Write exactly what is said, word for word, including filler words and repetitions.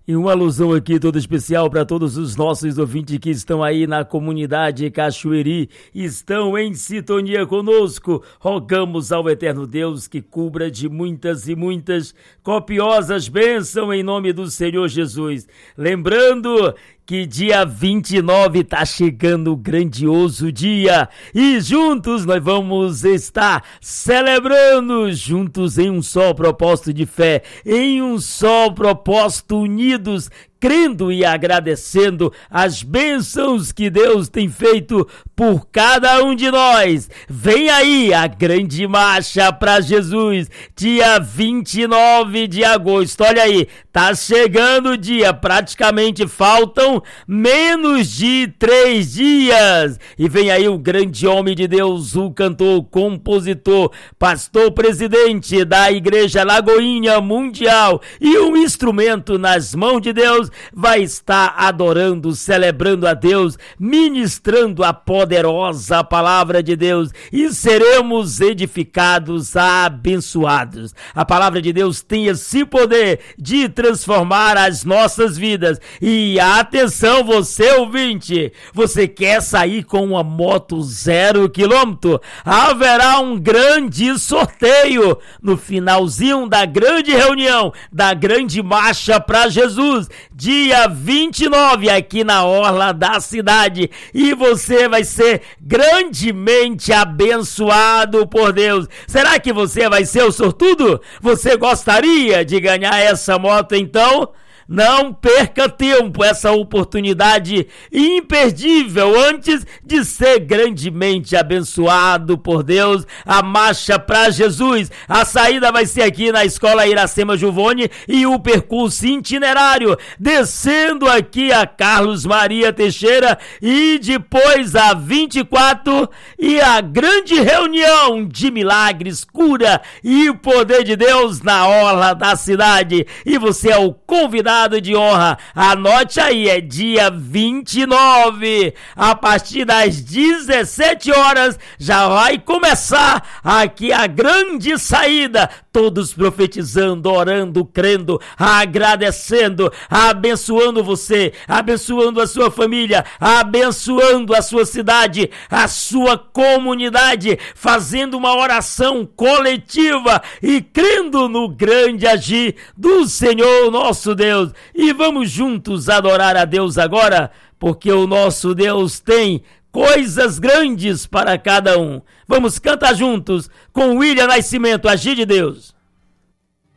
E uma alusão aqui toda especial para todos os nossos ouvintes que estão aí na comunidade Cachoeiri, estão em sintonia conosco. Rogamos ao eterno Deus que cubra de muitas e muitas copiosas bênçãos em nome do Senhor Jesus. Lembrando que dia vinte e nove está chegando o grandioso dia e juntos nós vamos estar celebrando juntos em um só propósito de fé, em um só propósito unidos, crendo e agradecendo as bênçãos que Deus tem feito por cada um de nós. Vem aí a grande marcha para Jesus, dia vinte e nove de agosto. Olha aí, tá chegando o dia, praticamente faltam menos de três dias. E vem aí o grande homem de Deus, o cantor, compositor, pastor presidente da Igreja Lagoinha Mundial e um instrumento nas mãos de Deus, vai estar adorando, celebrando a Deus, ministrando a poderosa palavra de Deus e seremos edificados, abençoados. A palavra de Deus tem esse poder de transformar as nossas vidas. E atenção, você ouvinte, você quer sair com uma moto zero quilômetro? Haverá um grande sorteio no finalzinho da grande reunião, da grande marcha para Jesus, dia vinte e nove, aqui na orla da cidade, e você vai ser grandemente abençoado por Deus. Será que você vai ser o sortudo? Você gostaria de ganhar essa moto então? Não perca tempo, essa oportunidade imperdível antes de ser grandemente abençoado por Deus. A marcha para Jesus, a saída vai ser aqui na Escola Iracema Giovone e o percurso itinerário, descendo aqui a Carlos Maria Teixeira e depois a vinte e quatro e a grande reunião de milagres, cura e poder de Deus na orla da cidade. E você é o convidado de honra. Anote aí, é dia vinte e nove, a partir das dezessete horas já vai começar aqui a grande saída, todos profetizando, orando, crendo, agradecendo, abençoando você, abençoando a sua família, abençoando a sua cidade, a sua comunidade, fazendo uma oração coletiva e crendo no grande agir do Senhor nosso Deus. E vamos juntos adorar a Deus agora, porque o nosso Deus tem coisas grandes para cada um. Vamos cantar juntos com William Nascimento, Agir de Deus.